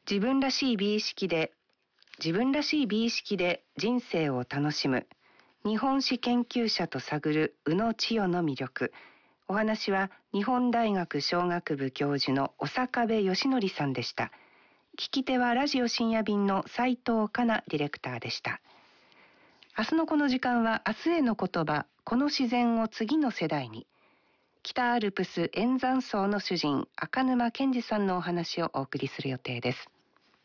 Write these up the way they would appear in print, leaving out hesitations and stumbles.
自分らしい美意識で人生を楽しむ日本史研究者と探る宇野千代の魅力。お話は日本大学商学部教授の小坂部義則さんでした。聞き手はラジオ深夜便の斉藤かなディレクターでした。明日のこの時間は明日への言葉、この自然を次の世代に。北アルプス円山荘の主人赤沼健二さんのお話をお送りする予定です。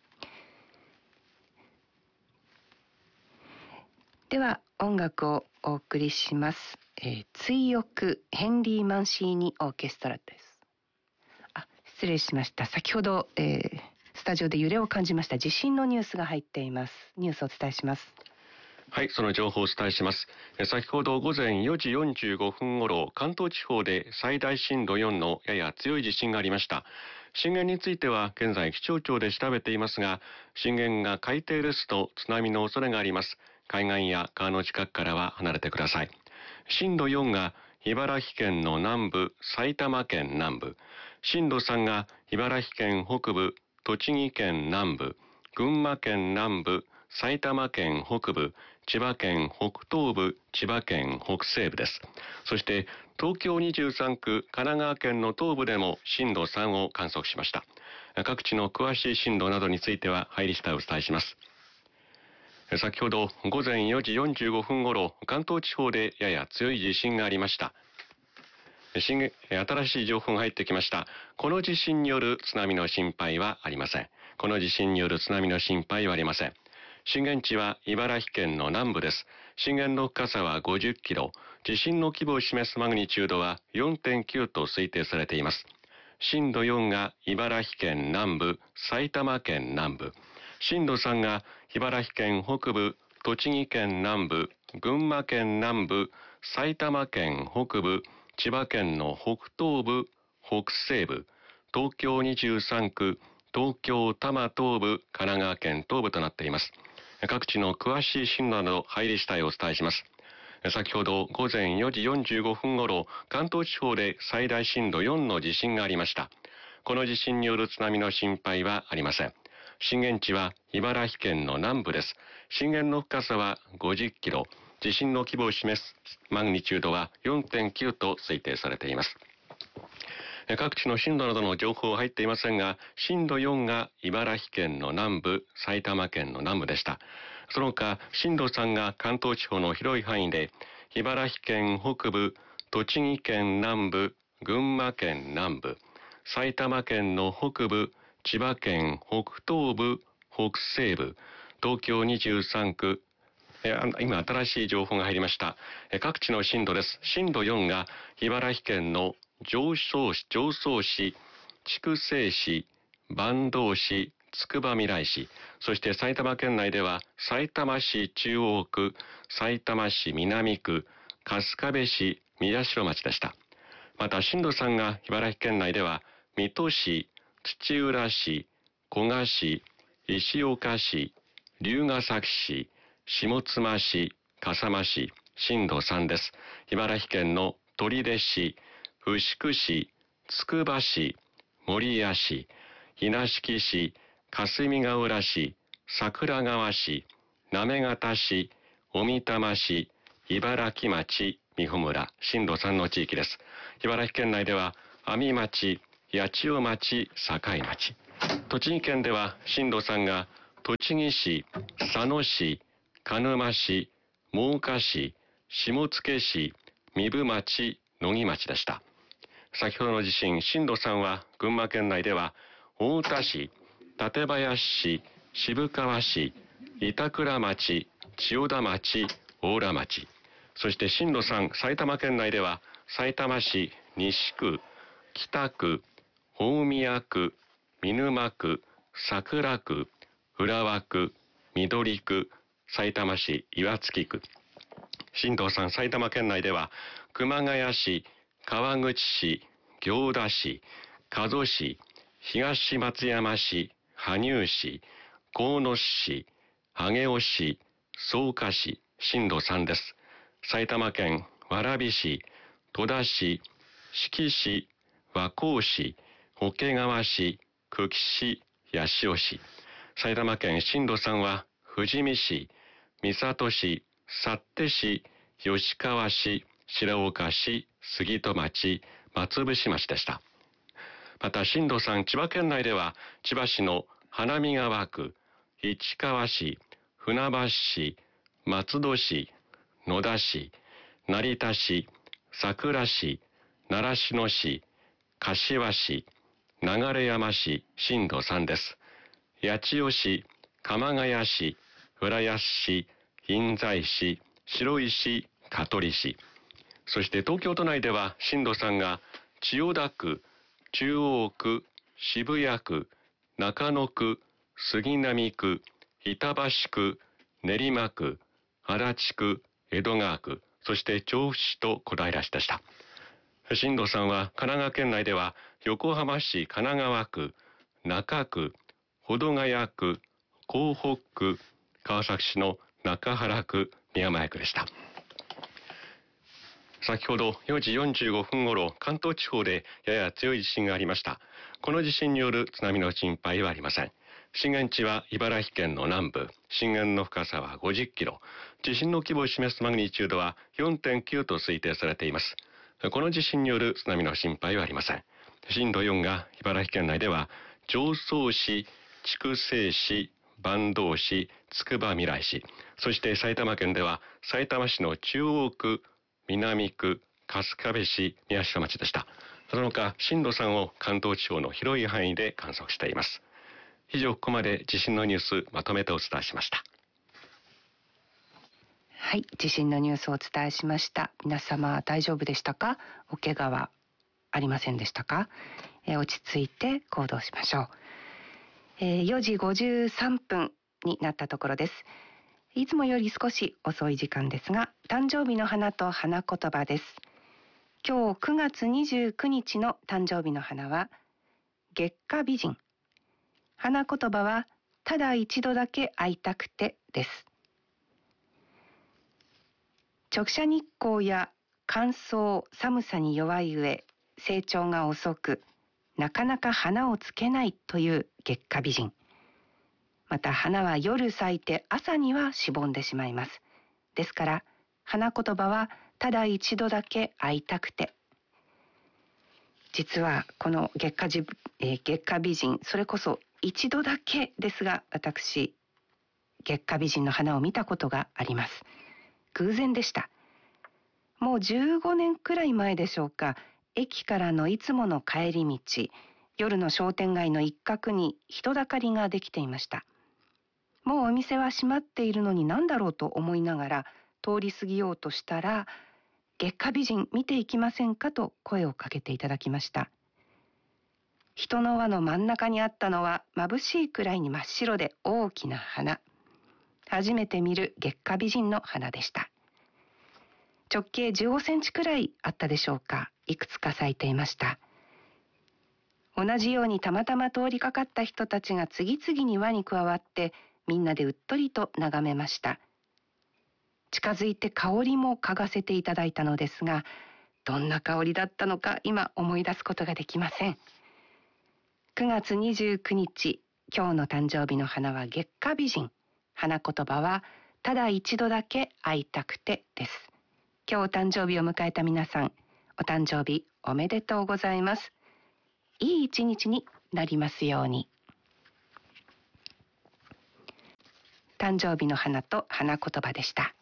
では音楽をお送りします。追憶ヘンリー・マンシーニオーケストラです。失礼しました。先ほど、スタジオで揺れを感じました。地震のニュースが入っています。ニュースをお伝えします。 はい、その情報をお伝えします。先ほど午前4時45分頃、関東地方で最大震度4のやや強い地震がありました。震源については現在気象庁で調べていますが、震源が海底ですと津波の恐れがあります。海岸や川の近くからは離れてください。震度4が茨城県の南部、埼玉県南部。震度3が茨城県北部、栃木県南部、群馬県南部、埼玉県北部、千葉県北東部、千葉県北西部です。そして東京23区、神奈川県の東部でも震度3を観測しました。各地の詳しい震度などについては入り次第お伝えします。先ほど午前4時45分頃、関東地方でやや強い地震がありました。新しい情報が入ってきました。この地震による津波の心配はありません。この地震による津波の心配はありません。震源地は茨城県の南部です。震源の深さは50キロ。地震の規模を示すマグニチュードは 4.9 と推定されています。震度4が茨城県南部、埼玉県南部。震度3が茨城県北部、栃木県南部、群馬県南部、埼玉県北部、千葉県の北東部、北西部、東京23区、東京多摩東部、神奈川県東部となっています。各地の詳しい震度など入り次第お伝えします。先ほど午前4時45分頃、関東地方で最大震度4の地震がありました。この地震による津波の心配はありません。震源地は茨城県の南部です。震源の深さは50キロ。地震の規模を示すマグニチュードは 4.9 と推定されています。各地の震度などの情報は入っていませんが、震度4が茨城県の南部、埼玉県の南部でした。その他、震度3が関東地方の広い範囲で、茨城県北部、栃木県南部、群馬県南部、埼玉県の北部、千葉県北東部、北西部、東京23区、今新しい情報が入りました。各地の震度です。震度4が茨城県の常総市、筑西市、坂東市、つくばみらい市、そして埼玉県内ではさいたま市中央区、さいたま市南区、春日部市、宮代町でした。また震度3が茨城県内では水戸市、土浦市、古河市、石岡市、龍ケ崎市、下妻市、笠間市、震度3です。茨城県の取手市、牛久市、つくば市、守谷市、稲敷市、霞ヶ浦市、桜川市、行方市、小美玉市、茨城町、美穂村、震度3の地域です。茨城県内では阿見町、八千代町、境町。栃木県では震度3が栃木市、佐野市、鹿沼市、真岡市、下野市、壬生町、野木町でした。先ほどの地震、震度3は群馬県内では太田市、館林市、渋川市、板倉町、千代田町、大良町。そして震度3、埼玉県内ではさいたま市、西区、北区、大宮区、見沼区、桜区、浦和区、緑区、さいたま市岩槻区。震度3、埼玉県内では熊谷市、川口市、行田市、加須市、東松山市、羽生市、鴻巣市、上尾市、草加市、震度3です。埼玉県蕨市、戸田市、志木市、和光市、桶川市、久喜市、八潮市。 埼玉県新戸さんは富士見市、三郷市、幸手市、吉川市、白岡市、杉戸町、松伏町でした。また新戸さん、千葉県内では千葉市の花見川区、市川市、船橋市、松戸市、野田市、成田市、佐倉市、習志野市、柏市、流山市、震度3です。八千代市、鎌ヶ谷市、浦安市、印西市、白井市、香取市、そして東京都内では震度3が千代田区、中央区、渋谷区、中野区、杉並区、板橋区、練馬区、足立区、江戸川区、そして調布市と小平市でした。震度3は神奈川県内では横浜市神奈川区、中区、保土ヶ谷区、港北区、川崎市の中原区、宮前区でした。先ほど4時45分ごろ、関東地方でやや強い地震がありました。この地震による津波の心配はありません。震源地は茨城県の南部、震源の深さは50キロ、地震の規模を示すマグニチュードは 4.9 と推定されています。この地震による津波の心配はありません。震度4が茨城県内では常総市、筑西市、坂東市、つくばみらい市、そして埼玉県ではさいたま市の中央区、南区、春日部市、宮代町でした。その他、震度3を関東地方の広い範囲で観測しています。以上、ここまで地震のニュースまとめてお伝えしました。 はい、地震のニュースをお伝えしました。皆様大丈夫でしたか？お怪我はありませんでしたか？落ち着いて行動しましょう。4時53分になったところです。いつもより少し遅い時間ですが、誕生日の花と花言葉です。今日9月29日の誕生日の花は月下美人。花言葉はただ一度だけ会いたくてです。直射日光や乾燥、寒さに弱い上、成長が遅く、なかなか花をつけないという月下美人。また花は夜咲いて朝にはしぼんでしまいます。ですから花言葉はただ一度だけ会いたくて。実はこの月下美人、それこそ一度だけですが、私月下美人の花を見たことがあります。偶然でした。もう15年くらい前でしょうか。駅からのいつもの帰り道、夜の商店街の一角に人だかりができていました。もうお店は閉まっているのに何だろうと思いながら通り過ぎようとしたら、月下美人見ていきませんかと声をかけていただきました。人の輪の真ん中にあったのは眩しいくらいに真っ白で大きな花。初めて見る月下美人の花でした。直径15センチくらいあったでしょうか。いくつか咲いていました。同じようにたまたま通りかかった人たちが次々に輪に加わって、みんなでうっとりと眺めました。近づいて香りも嗅がせていただいたのですが、どんな香りだったのか今思い出すことができません。9月29日、今日の誕生日の花は月下美人。花言葉はただ一度だけ会いたくてです。今日お誕生日を迎えた皆さん、お誕生日おめでとうございます。いい一日になりますように。誕生日の花と花言葉でした。